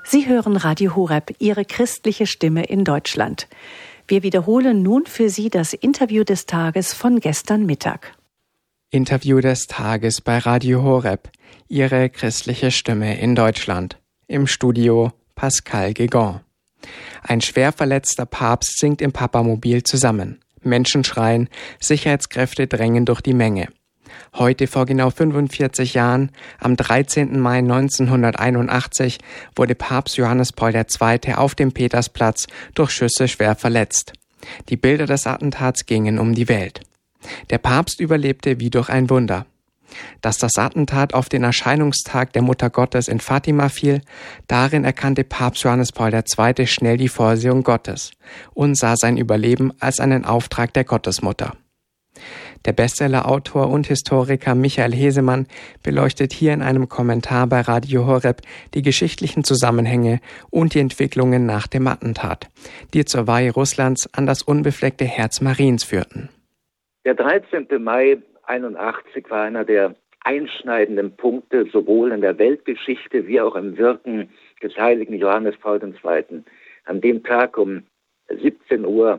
Sie hören Radio Horeb, Ihre christliche Stimme in Deutschland. Wir wiederholen nun für Sie das Interview des Tages von gestern Mittag. Interview des Tages bei Radio Horeb, Ihre christliche Stimme in Deutschland. Im Studio Pascal Guégan. Ein schwer verletzter Papst singt im Papamobil zusammen. Menschen schreien, Sicherheitskräfte drängen durch die Menge. Heute vor genau 45 Jahren, am 13. Mai 1981, wurde Papst Johannes Paul II. Auf dem Petersplatz durch Schüsse schwer verletzt. Die Bilder des Attentats gingen um die Welt. Der Papst überlebte wie durch ein Wunder. Dass das Attentat auf den Erscheinungstag der Mutter Gottes in Fatima fiel, darin erkannte Papst Johannes Paul II. Schnell die Vorsehung Gottes und sah sein Überleben als einen Auftrag der Gottesmutter. Der Bestsellerautor und Historiker Michael Hesemann beleuchtet hier in einem Kommentar bei Radio Horeb die geschichtlichen Zusammenhänge und die Entwicklungen nach dem Attentat, die zur Weihe Russlands an das unbefleckte Herz Mariens führten. Der 13. Mai 1981 war einer der einschneidenden Punkte sowohl in der Weltgeschichte wie auch im Wirken des heiligen Johannes Paul II. An dem Tag um 17:19 Uhr,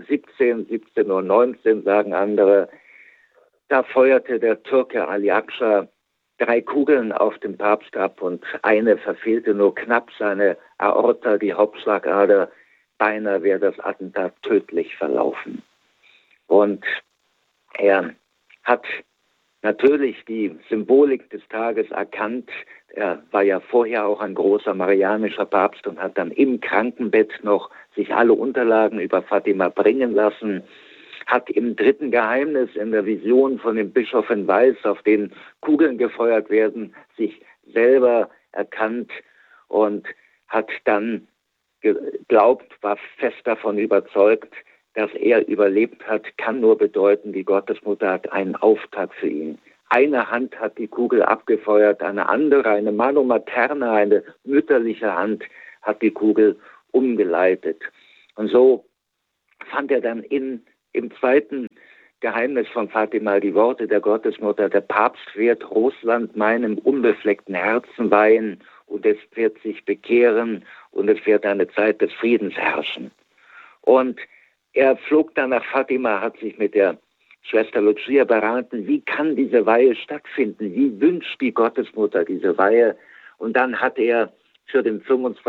sagen andere, da feuerte der Türke Ali Akşar 3 Kugeln auf den Papst ab und eine verfehlte nur knapp seine Aorta, die Hauptschlagader. Beinahe wäre das Attentat tödlich verlaufen. Und er hat natürlich die Symbolik des Tages erkannt. Er war ja vorher auch ein großer marianischer Papst und hat dann im Krankenbett noch sich alle Unterlagen über Fatima bringen lassen, hat im dritten Geheimnis in der Vision von dem Bischof in Weiß, auf den Kugeln gefeuert werden, sich selber erkannt und hat dann geglaubt, war fest davon überzeugt, dass er überlebt hat, kann nur bedeuten, die Gottesmutter hat einen Auftrag für ihn. Eine Hand hat die Kugel abgefeuert, eine andere, eine Mano Materna, eine mütterliche Hand, hat die Kugel umgeleitet. Und so fand er dann im zweiten Geheimnis von Fatima die Worte der Gottesmutter: Der Papst wird Russland meinem unbefleckten Herzen weihen und es wird sich bekehren und es wird eine Zeit des Friedens herrschen. Und er flog dann nach Fatima, hat sich mit der Schwester Lucia beraten, wie kann diese Weihe stattfinden, wie wünscht die Gottesmutter diese Weihe. Und dann hat er für den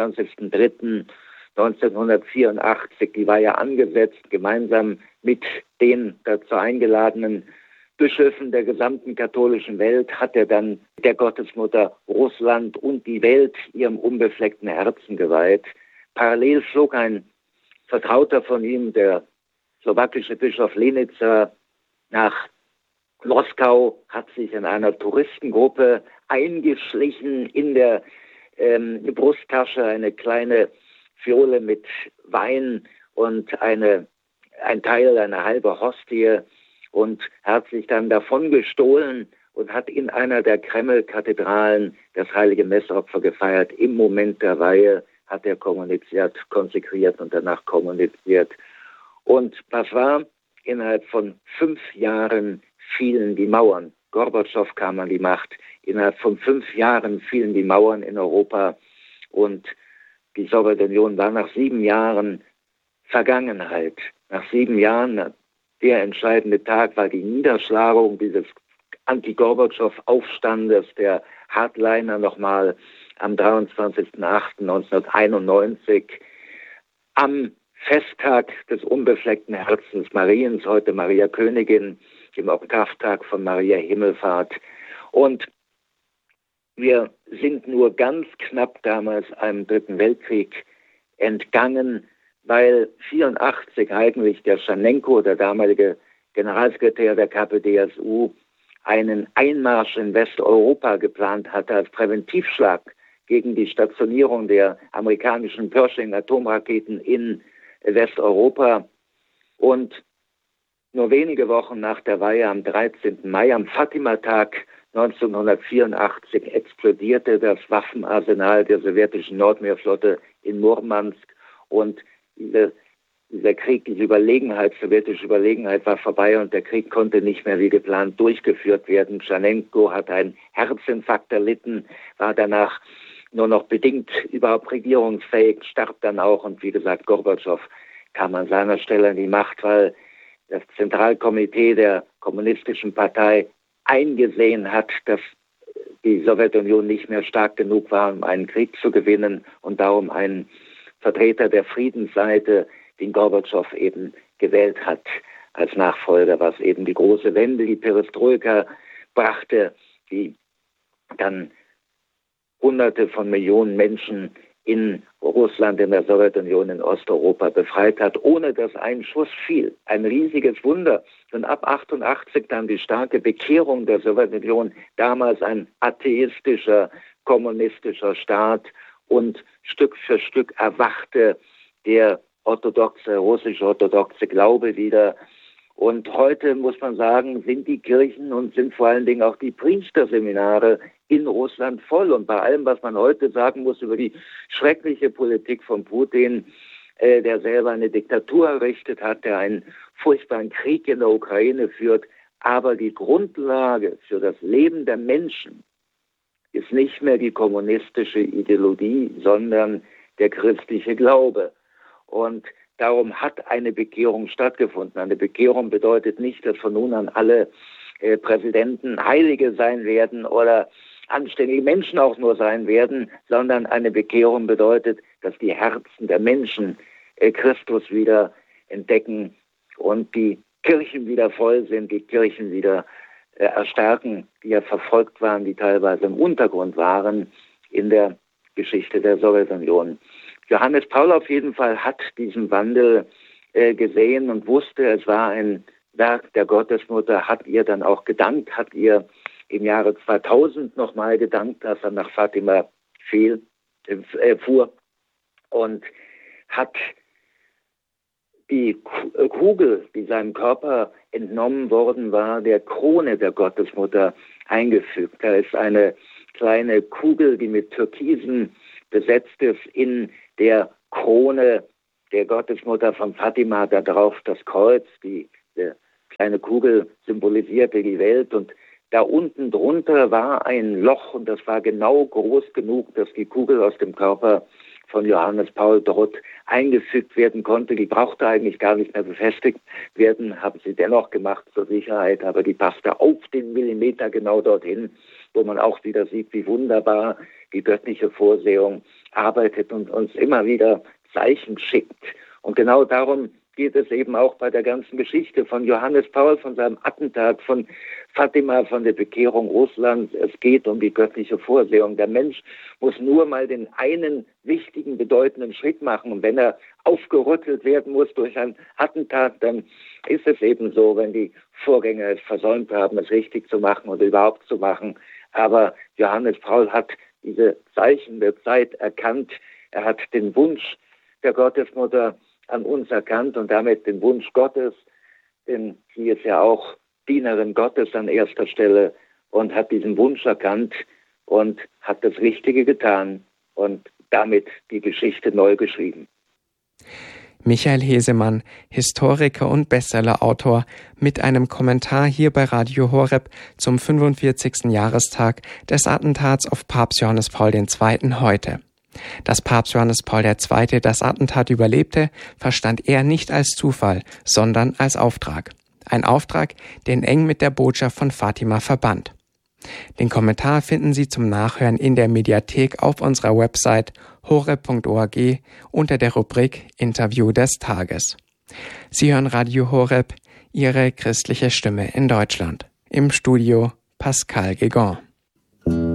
25.03.1984 die Weihe angesetzt, gemeinsam mit den dazu eingeladenen Bischöfen der gesamten katholischen Welt hat er dann der Gottesmutter Russland und die Welt ihrem unbefleckten Herzen geweiht. Parallel flog ein Vertrauter von ihm, der slowakische Bischof Lenica, nach Moskau, hat sich in einer Touristengruppe eingeschlichen, in der Brusttasche eine kleine Fiole mit Wein und eine halbe Hostie, und hat sich dann davon gestohlen und hat in einer der Kreml-Kathedralen das heilige Messopfer gefeiert. Im Moment der Weihe hat er konsekriert und danach kommuniziert. Und was war? Innerhalb von 5 Jahren fielen die Mauern. Gorbatschow kam an die Macht. Innerhalb von 5 Jahren fielen die Mauern in Europa und die Sowjetunion war nach 7 Jahren Vergangenheit. Nach 7 Jahren, der entscheidende Tag war die Niederschlagung dieses Anti-Gorbatschow-Aufstandes, der Hardliner nochmal am 23.08.1991, am Festtag des unbefleckten Herzens Mariens, heute Maria Königin, dem Oktaftag von Maria Himmelfahrt. Und wir sind nur ganz knapp damals einem Dritten Weltkrieg entgangen, weil 1984 eigentlich der Schanenko, der damalige Generalsekretär der KPDSU, einen Einmarsch in Westeuropa geplant hatte als Präventivschlag gegen die Stationierung der amerikanischen Pershing-Atomraketen in Westeuropa. Und nur wenige Wochen nach der Weihe am 13. Mai, am Fatima-Tag 1984, explodierte das Waffenarsenal der sowjetischen Nordmeerflotte in Murmansk und dieser Krieg, diese Überlegenheit, sowjetische Überlegenheit war vorbei und der Krieg konnte nicht mehr wie geplant durchgeführt werden. Schanenko hat einen Herzinfarkt erlitten, war danach nur noch bedingt überhaupt regierungsfähig, starb dann auch. Und wie gesagt, Gorbatschow kam an seiner Stelle an die Macht, weil das Zentralkomitee der Kommunistischen Partei eingesehen hat, dass die Sowjetunion nicht mehr stark genug war, um einen Krieg zu gewinnen und darum einen Vertreter der Friedensseite, den Gorbatschow eben gewählt hat als Nachfolger, was eben die große Wende, die Perestroika brachte, die dann Hunderte von Millionen Menschen in Russland, in der Sowjetunion, in Osteuropa befreit hat, ohne dass ein Schuss fiel. Ein riesiges Wunder. Und ab 88 dann die starke Bekehrung der Sowjetunion, damals ein atheistischer, kommunistischer Staat, und Stück für Stück erwachte der russisch-orthodoxe Glaube wieder. Und heute, muss man sagen, sind die Kirchen und sind vor allen Dingen auch die Priesterseminare in Russland voll. Und bei allem, was man heute sagen muss über die schreckliche Politik von Putin, der selber eine Diktatur errichtet hat, der einen furchtbaren Krieg in der Ukraine führt, aber die Grundlage für das Leben der Menschen ist nicht mehr die kommunistische Ideologie, sondern der christliche Glaube. Und darum hat eine Bekehrung stattgefunden. Eine Bekehrung bedeutet nicht, dass von nun an alle Präsidenten Heilige sein werden oder anständige Menschen auch nur sein werden, sondern eine Bekehrung bedeutet, dass die Herzen der Menschen Christus wieder entdecken und die Kirchen wieder voll sind, die Kirchen wieder erstarken, die ja verfolgt waren, die teilweise im Untergrund waren in der Geschichte der Sowjetunion. Johannes Paul auf jeden Fall hat diesen Wandel gesehen und wusste, es war ein Werk der Gottesmutter, hat ihr dann auch gedankt, hat ihr im Jahre 2000 nochmal gedankt, dass er nach Fatima fuhr und hat die Kugel, die seinem Körper entnommen worden war, der Krone der Gottesmutter eingefügt. Da ist eine kleine Kugel, die mit Türkisen besetzt ist, in der Krone der Gottesmutter von Fatima, da drauf das Kreuz, die kleine Kugel symbolisierte die Welt, und da unten drunter war ein Loch, und das war genau groß genug, dass die Kugel aus dem Körper von Johannes Paul dort eingefügt werden konnte. Die brauchte eigentlich gar nicht mehr befestigt werden, haben sie dennoch gemacht zur Sicherheit, aber die passte auf den Millimeter genau dorthin, wo man auch wieder sieht, wie wunderbar die göttliche Vorsehung arbeitet und uns immer wieder Zeichen schickt. Und genau darum geht es eben auch bei der ganzen Geschichte von Johannes Paul, von seinem Attentat, von Fatima, von der Bekehrung Russlands. Es geht um die göttliche Vorsehung. Der Mensch muss nur mal den einen wichtigen, bedeutenden Schritt machen. Und wenn er aufgerüttelt werden muss durch ein Attentat, dann ist es eben so, wenn die Vorgänger es versäumt haben, es richtig zu machen oder überhaupt zu machen. Aber Johannes Paul hat diese Zeichen der Zeit erkannt. Er hat den Wunsch der Gottesmutter an uns erkannt und damit den Wunsch Gottes, denn sie ist ja auch Dienerin Gottes an erster Stelle, und hat diesen Wunsch erkannt und hat das Richtige getan und damit die Geschichte neu geschrieben. Michael Hesemann, Historiker und Bestsellerautor, mit einem Kommentar hier bei Radio Horeb zum 45. Jahrestag des Attentats auf Papst Johannes Paul II. Heute. Dass Papst Johannes Paul II. Das Attentat überlebte, verstand er nicht als Zufall, sondern als Auftrag. Ein Auftrag, den eng mit der Botschaft von Fatima verband. Den Kommentar finden Sie zum Nachhören in der Mediathek auf unserer Website horeb.org unter der Rubrik Interview des Tages. Sie hören Radio Horeb, Ihre christliche Stimme in Deutschland. Im Studio Pascal Gegon.